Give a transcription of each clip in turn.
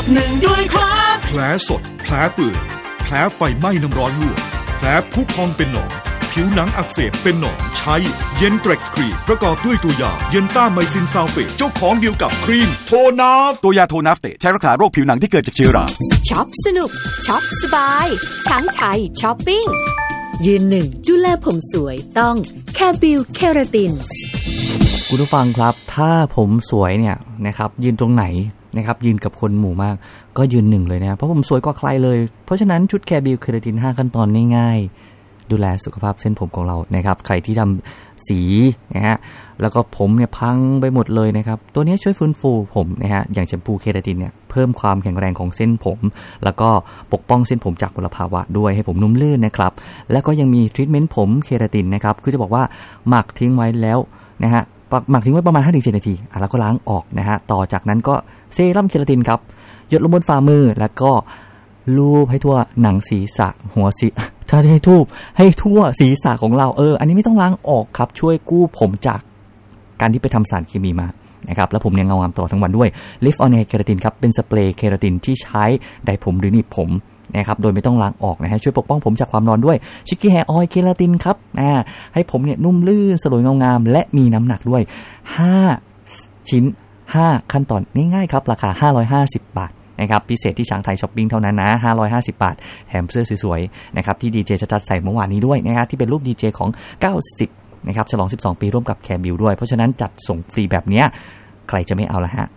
หนึ่งด้วยครับแผลสดแผลเปื่อยแผลไฟไหม้น้ำร้อนลวกแผลพุพองเป็นหนองผิวหนังอักเสบเป็นหนองใช้เย็นเทร็กซ์ครีมประกอบด้วยตัวยาเย็นต้าไมซินซัลเฟตเจ้าของเดียวกับครีมโทนาฟตัวยาโทนาฟเตใช้รักษาโรคผิวหนังที่เกิดจากเชื้อราช็อปสนุกช็อปสบายช้างไทยช้อปปิ้งยืนหนึ่งดูแลผมสวยต้องแคบิลเคราตินคุณผู้ฟังครับถ้าผมสวยเนี่ยนะครับยืนตรงไหนนะครับยืนกับคนหมู่มากก็ยืนหนึ่งเลยนะเพราะผมสวยกว่าใครเลยเพราะฉะนั้นชุดแคบิลเคราติน5ขั้นตอนง่ายๆดูแลสุขภาพเส้นผมของเรานะครับใครที่ทำสีนะฮะแล้วก็ผมเนี่ยพังไปหมดเลยนะครับตัวนี้ช่วยฟื้นฟูผมนะฮะอย่างแชมพูเคราตินเนี่ยเพิ่มความแข็งแรงของเส้นผมแล้วก็ปกป้องเส้นผมจากมลภาวะด้วยให้ผมนุ่มลื่นนะครับแล้วก็ยังมีทรีทเมนต์ผมเคราตินนะครับคือจะบอกว่าหมักทิ้งไว้แล้วนะฮะหมักทิ้งไว้ประมาณ 5-7 นาทีแล้วก็ล้างออกนะฮะต่อจากนั้นก็เซรั่มเคราตินครับหยดลงบนฝ่ามือแล้วก็ลูบให้ทั่วหนังศีรษะหัวศีรษะถ้าให้ทั่วศีรษะของเราอันนี้ไม่ต้องล้างออกครับช่วยกู้ผมจากการที่ไปทำสารเคมีมานะครับแล้วผมเนี่ยเงางามตลอดทั้งวันด้วย Lift on Air เคราตินครับเป็นสเปรย์เคราตินที่ใช้ไดผมหรือหนีบผมนะครับโดยไม่ต้องล้างออกนะฮะช่วยปกป้องผมจากความร้อนด้วยชิคกี้แฮร์ออยล์เคราตินครับให้ผมเนี่ยนุ่มลื่นสลวยเงางามและมีน้ำหนักด้วย5ชิ้น5ขั้นตอนง่ายๆครับราคา550 บาทนะครับพิเศษที่ช้างไทยช้อปปิ้งเท่านั้นนะ550 บาทแถมเสื้อสวยๆนะครับที่ดีเจชัดใส่เมื่อวานนี้ด้วยนะฮะที่เป็นรูปดีเจของ90นะครับฉลอง12ปีร่วมกับแคบิลด้วยเพราะฉะนั้นจัดส่งฟรีแบบเนี้ยใครจะไม่เอาล่ะฮะ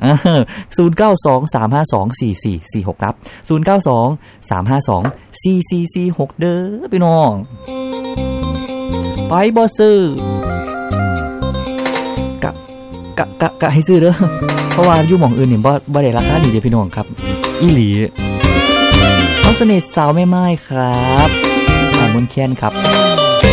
0923524446ครับ0923524446เด้อพี่น้องไปบ่ซื้อกะให้ซื้อเด้อเพราะว่าอยู่หม่องอื่นนี่บ่ได้ราคาดีเด้อพี่น้องครับอีหลีเอาเสน่ห์สาวแม่ไม้ครับมนต์แคนครับ